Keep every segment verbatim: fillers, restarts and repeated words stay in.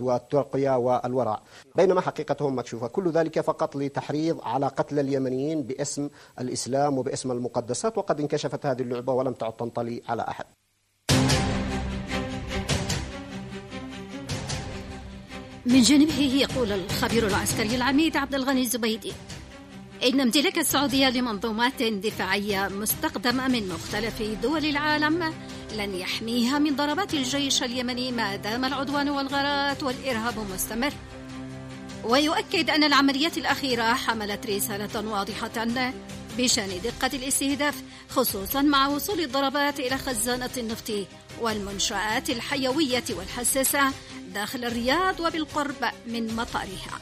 والتقية والورع، بينما حقيقتهم مكشوفة. كل ذلك فقط لتحريض على قتل اليمنيين باسم الإسلام وباسم المقدسات، وقد انكشفت هذه اللعبة ولم تعد تنطلي على أحد. من جانبه يقول الخبير العسكري العميد عبد الغني الزبيدي إن امتلاك السعودية لمنظومات دفاعية مستخدمة من مختلف دول العالم لن يحميها من ضربات الجيش اليمني ما دام العدوان والغارات والإرهاب مستمر. ويؤكد أن العمليات الأخيرة حملت رسالة واضحة بشأن دقة الاستهداف، خصوصا مع وصول الضربات إلى خزانة النفط والمنشآت الحيوية والحساسة داخل الرياض وبالقرب من مطارها.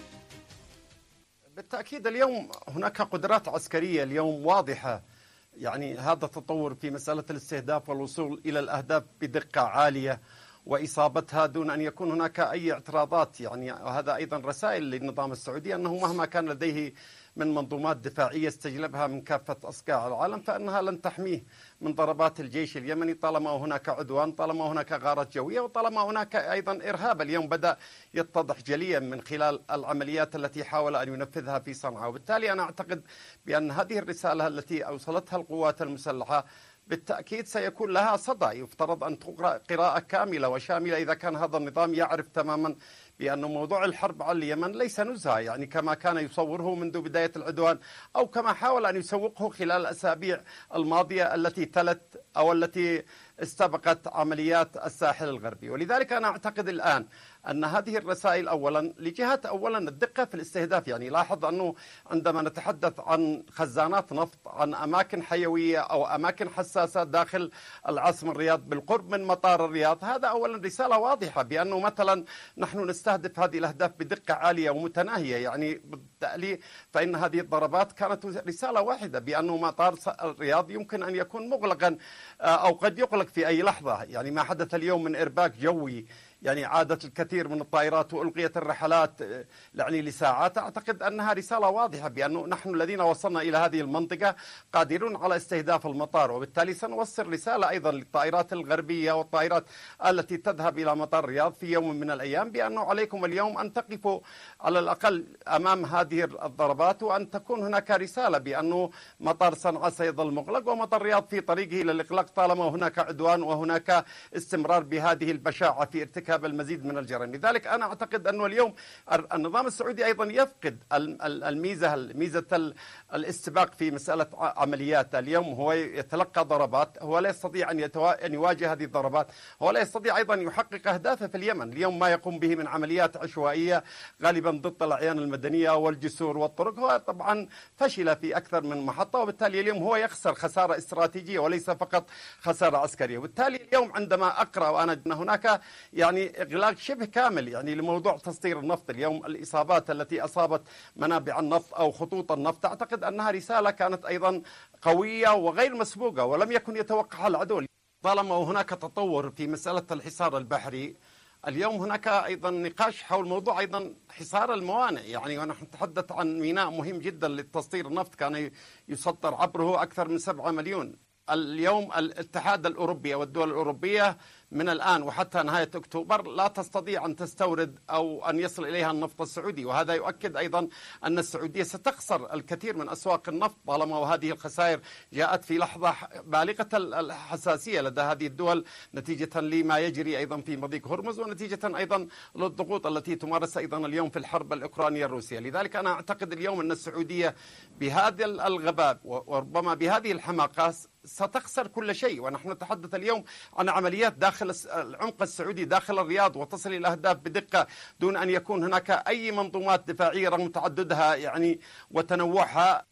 بالتأكيد اليوم هناك قدرات عسكرية اليوم واضحة، يعني هذا التطور في مسألة الاستهداف والوصول إلى الأهداف بدقة عالية وإصابتها دون أن يكون هناك أي اعتراضات. يعني وهذا أيضا رسائل للنظام السعودي أنه مهما كان لديه من منظومات دفاعية استجلبها من كافة أصقاع العالم فإنها لن تحميه من ضربات الجيش اليمني طالما هناك عدوان، طالما هناك غارات جوية، وطالما هناك أيضا إرهاب اليوم بدأ يتضح جليا من خلال العمليات التي حاول أن ينفذها في صنعاء. وبالتالي أنا أعتقد بأن هذه الرسالة التي أوصلتها القوات المسلحة بالتأكيد سيكون لها صدى، يفترض أن تقرأ قراءة كاملة وشاملة إذا كان هذا النظام يعرف تماما بأن موضوع الحرب على اليمن ليس نزهة، يعني كما كان يصوره منذ بداية العدوان أو كما حاول أن يسوقه خلال الأسابيع الماضية التي تلت أو التي استبقت عمليات الساحل الغربي. ولذلك أنا أعتقد الآن أن هذه الرسائل أولا لجهة أولا الدقة في الاستهداف، يعني لاحظ أنه عندما نتحدث عن خزانات نفط، عن أماكن حيوية أو أماكن حساسة داخل العاصمة الرياض بالقرب من مطار الرياض، هذا أولا رسالة واضحة بأنه مثلا نحن نستهدف هذه الأهداف بدقة عالية ومتناهية. يعني بالتالي فإن هذه الضربات كانت رسالة واحدة بأنه مطار الرياض يمكن أن يكون مغلقا أو قد يغلق في أي لحظة. يعني ما حدث اليوم من إرباك جوي، يعني عادت الكثير من الطائرات وألغيت الرحلات يعني لساعات. أعتقد أنها رسالة واضحة بأنه نحن الذين وصلنا إلى هذه المنطقة قادرون على استهداف المطار، وبالتالي سنوصل رسالة أيضا للطائرات الغربية والطائرات التي تذهب إلى مطار الرياض في يوم من الأيام بأنه عليكم اليوم أن تقفوا على الأقل أمام هذه الضربات، وأن تكون هناك رسالة بأنه مطار صنعاء سيظل مغلق ومطار الرياض في طريقه إلى الإغلاق طالما هناك عدوان وهناك استمرار بهذه البشاعة في ارتكاب المزيد من الجرائم. لذلك أنا أعتقد أنه اليوم النظام السعودي أيضا يفقد الميزة ميزة الاستباق في مسألة عمليات. اليوم هو يتلقى ضربات، هو لا يستطيع أن يواجه هذه الضربات، هو لا يستطيع أيضا يحقق أهدافه في اليمن. اليوم ما يقوم به من عمليات عشوائية غالبا ضد الأعيان المدنية والجسور والطرق هو طبعا فشل في أكثر من محطة، وبالتالي اليوم هو يخسر خسارة استراتيجية وليس فقط خسارة عسكرية. وبالتالي اليوم عندما أقرأ وأنا أن هناك يعني إغلاق شبه كامل يعني لموضوع تصدير النفط، اليوم الإصابات التي أصابت منابع النفط أو خطوط النفط أعتقد أنها رسالة كانت أيضا قوية وغير مسبوقة ولم يكن يتوقعها العدو. طالما هناك تطور في مسألة الحصار البحري، اليوم هناك أيضا نقاش حول موضوع أيضا حصار الموانئ، يعني ونحن نتحدث عن ميناء مهم جدا لتصدير النفط كان يصدر عبره أكثر من سبعة مليون. اليوم الاتحاد الأوروبي أو الدول الأوروبية من الآن وحتى نهاية أكتوبر لا تستطيع أن تستورد أو أن يصل إليها النفط السعودي، وهذا يؤكد أيضا أن السعودية ستخسر الكثير من أسواق النفط طالما وهذه الخسائر جاءت في لحظة بالغة الحساسية لدى هذه الدول نتيجة لما يجري أيضا في مضيق هرمز ونتيجة أيضا للضغوط التي تمارس أيضا اليوم في الحرب الأوكرانية الروسية. لذلك أنا أعتقد اليوم أن السعودية بهذا الغباء وربما بهذه الحماقة ستخسر كل شيء. ونحن نتحدث اليوم عن عمليات داخل العمق السعودي داخل الرياض وتصل إلى الأهداف بدقة دون أن يكون هناك أي منظومات دفاعية رغم تعددها يعني وتنوعها.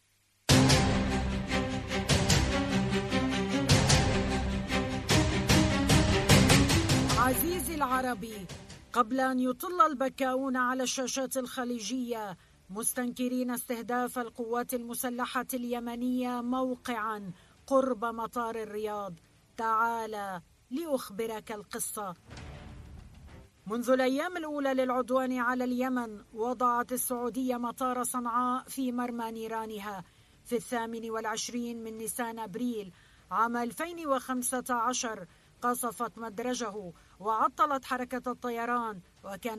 عزيزي العربي، قبل أن يطل البكاؤون على الشاشات الخليجية مستنكرين استهداف القوات المسلحة اليمنية موقعاً قرب مطار الرياض، تعال لأخبرك القصة. منذ الأيام الأولى للعدوان على اليمن وضعت السعودية مطار صنعاء في مرمى نيرانها. في الثامن والعشرين من نيسان أبريل عام ألفين وخمسة عشر قصفت مدرجه وعطلت حركة الطيران، وكان